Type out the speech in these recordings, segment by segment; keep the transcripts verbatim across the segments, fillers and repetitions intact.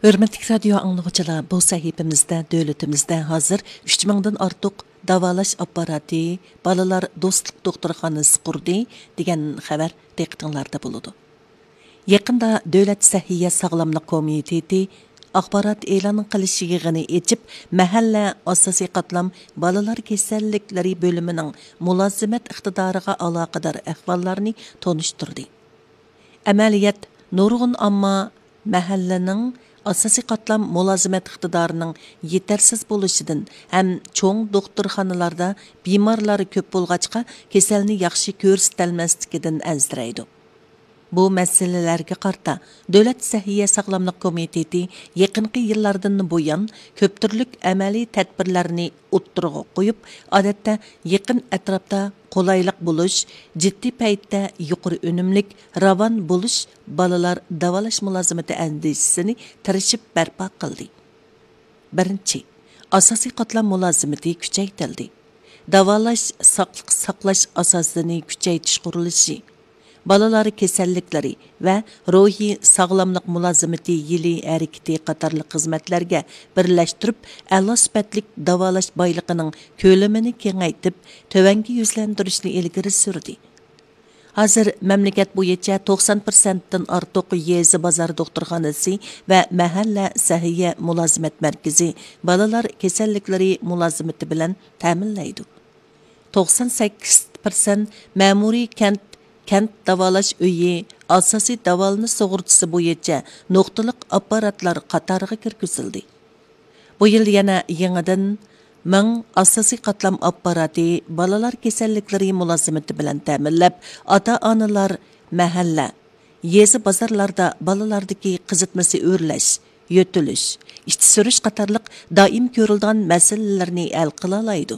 Hörmətli radio anlıqçılar, bu sahifimizdə, dövlətimizdə hazır üç mingdən artıq davalaş apparatı, balalar dostluq doktorxanası qurdu degan xəbər diqqətinizdə buludu. Yaqında Dövlət Səhiyyə Sağlamlıq Komiteti axbarat e'lon qilish yig'ini echib, mahalla asosiy qatlam balalar kasalliklari bo'limining mulozimat iqtidoriga aloqador ahvollarni tonishtirdi. Amaliyat nurg'un ammo mahallaning asosiy qatlam mulozimat iqtidorining yetarsiz bo'lishidan ham cho'ng doktorxonalarda bemorlar ko'p bo'lg'achqa kasalni yaxshi ko'rsatilmasligidan ansiraydi. Bu masalalarga qarta Dövlət Səhiyyə Sağlamlıq Komiteti yaqinqi yillardan buyon ko'p turlik amaliy tadbirlarni o'ttirg'a qo'yib, odatda yaqin atrofda qulaylik bo'lish, jiddiy paytda yuqori unumlik, ravon bo'lish balalar davolash mulozimati andisini tirishib barpo qildi. Birinchi, asosiy qatlam mulozimati kuchaytirildi. Davolash saqliq saqlash asosini kuchaytirish qurilishi, balalar kasalliklari va ruhiy sog'lomlik mulozimati yili harakati qatorli xizmatlarga birlashtirib, a'lo sifatlik davolash boyligining ko'lamini kengaytib, tövanga yuzlantirishni ilgari surdi. Hozir mamlakat bo'yicha to'qson foizdan ortiq yezi bozor doktorxonasi va mahalla sahiyya mulozimat markazi balalar kasalliklari mulozimati bilan ta'minlaydi. to'qson sakkiz foiz ma'muriy kent Kent davolash uyi, asosiy davolanish sug'urtasi bo'yicha nuqtaliq apparatlar qatoriga kirgizildi. Bu yil yana yangidan ming asosiy qatlam apparati balalar kasalliklari mulozimati bilan ta'minlab, ota-onalar mahalla, yezi bozorlarda balalardagi qizitmasi o'rlash, yo'tilish, ishchi surish qatorliq doim ko'rilgan masalalarni hal qila oladi.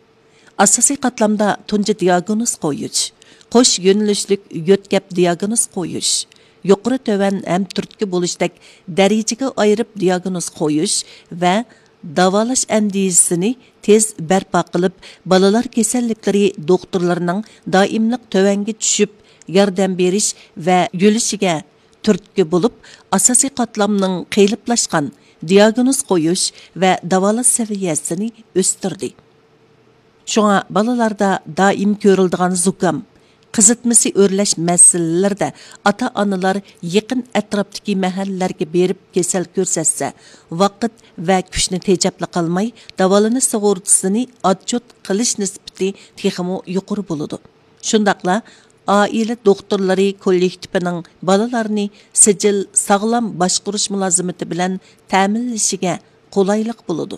Asosiy qatlamda tunji diagnoz qo'yish, qo'sh yo'nalishlik yo'tkap diagnoz qo'yish, yuqori tovan ham turtki bo'lishdek darajaga ayirib diagnoz qo'yish va davolash andisini tez barpo qilib, balalar kasalliklari doktorlarining doimliq tövanga tushib yordam berish va yo'lishiga turtki bo'lib, asosiy qatlamning qiyliplashgan diagnoz qo'yish va davolash saviyasini o'stirdi. Şoňa balalarda daim ko'rildigan zukam, qizitmasi o'rlash masalalarida ota-onalar yaqin atrofdagi mahallalarga berib kasal ko'rsatsa, vaqt va kuchni tejabli qilmay, davolanish sug'urtasini odchot qilish nisbati texmo yuqori bo'ladi. Shundaqla oila doktorlari kollektivining balalarni sijil sog'lom boshqarish mulozimati bilan ta'minlashiga qulaylik bo'ladi.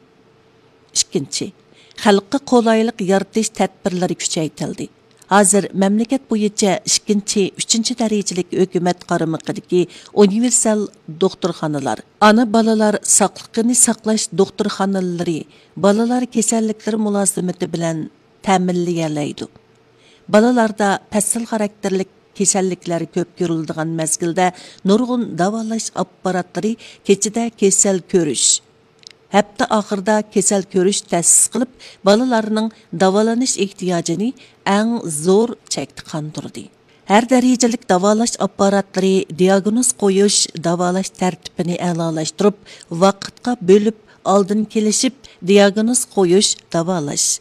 Ikkinchi, xalqqa qulaylik yaratish tadbirlari kuchaytirildi. Hozir mamlakat bo'yicha ikkinchi, uchinchi darajalik hukumat qaramog'idagi universal doktorxonalar, ana balalar saqliqini saqlash doktorxonalari balalar kasalliklari mulozimati bilan ta'minlayoladi. Balalarda passil xarakterlik kasalliklar ko'p ko'riladigan mazgilda nurg'un davolash apparatlari kechida kasal ko'rish, hafta oxirida kasal ko'rish ta'sis qilib, balalarning davolanish ehtiyojini eng zo'r chekda qondirdi. Har darajalik davolash apparatlari diagnoz qo'yish, davolash tartibini a'lolashtirib, vaqtga bo'lib, oldin kelishib, diagnoz qo'yish, davolash